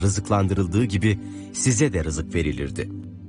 rızıklandırıldığı gibi size de rızık verilirdi.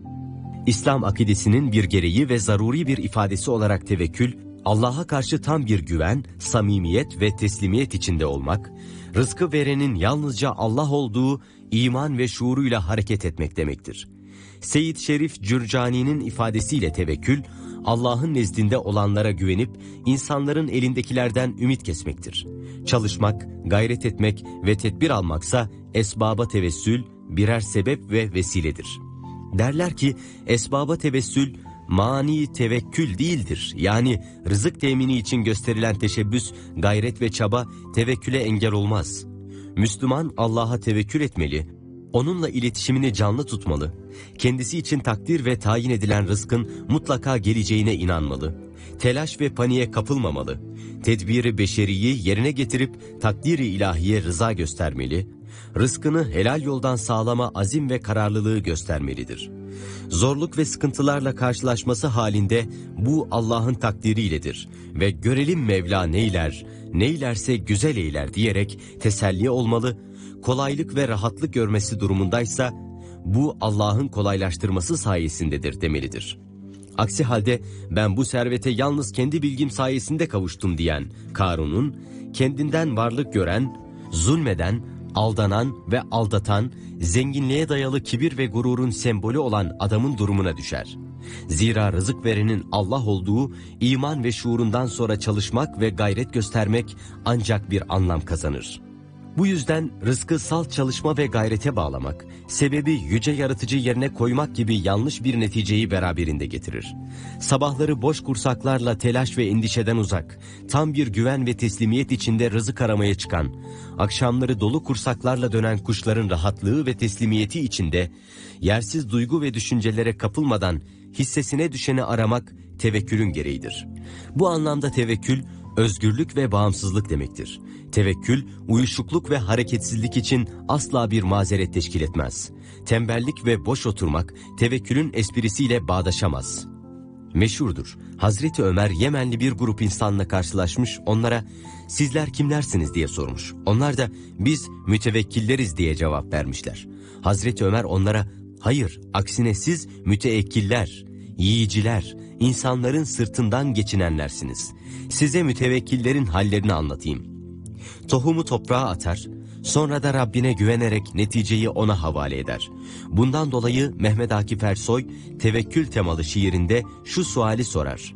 İslam akidesinin bir gereği ve zaruri bir ifadesi olarak tevekkül, Allah'a karşı tam bir güven, samimiyet ve teslimiyet içinde olmak, rızkı verenin yalnızca Allah olduğu iman ve şuuruyla hareket etmek demektir. Seyyid Şerif Cürcani'nin ifadesiyle tevekkül, Allah'ın nezdinde olanlara güvenip insanların elindekilerden ümit kesmektir. Çalışmak, gayret etmek ve tedbir almaksa esbaba tevessül birer sebep ve vesiledir. Derler ki esbaba tevessül mani tevekkül değildir. Yani rızık temini için gösterilen teşebbüs, gayret ve çaba tevekküle engel olmaz. Müslüman Allah'a tevekkül etmeli, onunla iletişimini canlı tutmalı, kendisi için takdir ve tayin edilen rızkın mutlaka geleceğine inanmalı, telaş ve paniğe kapılmamalı, tedbiri beşeriyi yerine getirip takdiri ilahiye rıza göstermeli, rızkını helal yoldan sağlama azim ve kararlılığı göstermelidir. Zorluk ve sıkıntılarla karşılaşması halinde bu Allah'ın takdiriyledir ve görelim Mevla neyler, neylerse güzel eyler diyerek teselli olmalı, kolaylık ve rahatlık görmesi durumundaysa bu Allah'ın kolaylaştırması sayesindedir demelidir. Aksi halde ben bu servete yalnız kendi bilgim sayesinde kavuştum diyen Karun'un kendinden varlık gören, zulmeden, aldanan ve aldatan, zenginliğe dayalı kibir ve gururun sembolü olan adamın durumuna düşer. Zira rızık verenin Allah olduğu iman ve şuurundan sonra çalışmak ve gayret göstermek ancak bir anlam kazanır. Bu yüzden rızkı salt çalışma ve gayrete bağlamak, sebebi yüce yaratıcı yerine koymak gibi yanlış bir neticeyi beraberinde getirir. Sabahları boş kursaklarla telaş ve endişeden uzak, tam bir güven ve teslimiyet içinde rızık aramaya çıkan, akşamları dolu kursaklarla dönen kuşların rahatlığı ve teslimiyeti içinde, yersiz duygu ve düşüncelere kapılmadan hissesine düşeni aramak tevekkülün gereğidir. Bu anlamda tevekkül, özgürlük ve bağımsızlık demektir. Tevekkül, uyuşukluk ve hareketsizlik için asla bir mazeret teşkil etmez. Tembellik ve boş oturmak, tevekkülün esprisiyle bağdaşamaz. Meşhurdur. Hazreti Ömer Yemenli bir grup insanla karşılaşmış, onlara "Sizler kimlersiniz?" diye sormuş. Onlar da "Biz mütevekkilleriz" diye cevap vermişler. Hazreti Ömer onlara "Hayır, aksine siz müteekkiller, yiyiciler, insanların sırtından geçinenlersiniz. Size mütevekkillerin hallerini anlatayım. Tohumu toprağa atar, sonra da Rabbine güvenerek neticeyi ona havale eder. Bundan dolayı Mehmet Akif Ersoy tevekkül temalı şiirinde şu suali sorar.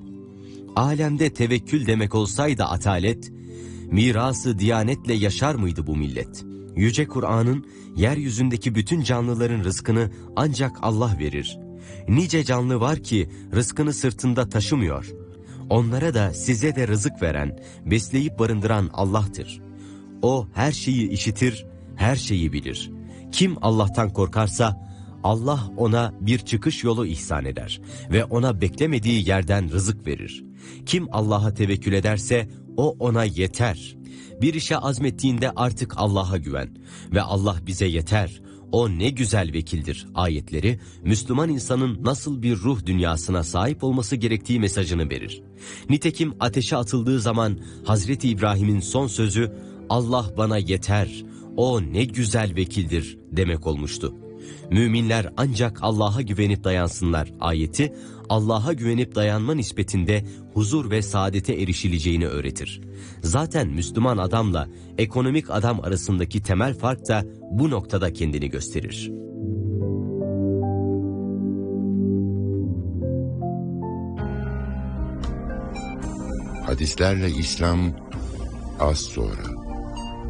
Alemde tevekkül demek olsaydı atalet, mirası diyanetle yaşar mıydı bu millet? Yüce Kur'an'ın yeryüzündeki bütün canlıların rızkını ancak Allah verir. Nice canlı var ki rızkını sırtında taşımıyor. Onlara da size de rızık veren, besleyip barındıran Allah'tır. O her şeyi işitir, her şeyi bilir. Kim Allah'tan korkarsa Allah ona bir çıkış yolu ihsan eder ve ona beklemediği yerden rızık verir. Kim Allah'a tevekkül ederse o ona yeter. Bir işe azmettiğinde artık Allah'a güven ve Allah bize yeter. O ne güzel vekildir ayetleri, Müslüman insanın nasıl bir ruh dünyasına sahip olması gerektiği mesajını verir. Nitekim ateşe atıldığı zaman Hazreti İbrahim'in son sözü Allah bana yeter, o ne güzel vekildir demek olmuştu. Müminler ancak Allah'a güvenip dayansınlar ayeti, Allah'a güvenip dayanma nispetinde huzur ve saadete erişileceğini öğretir. Zaten Müslüman adamla ekonomik adam arasındaki temel fark da bu noktada kendini gösterir. Hadislerle İslam az sonra.